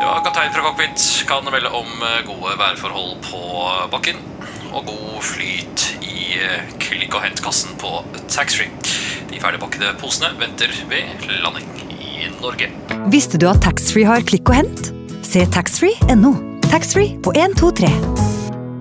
Ja, kaptein fra cockpit kan melde om gode værforhold på bakken og god flyt i klikk- og hentkassen på taxfree. De ferdigpakkede posene venter ved landing i Norge. Visste du at taxfree har klikk og hent? Se taxfree.no. Taxfree på 123.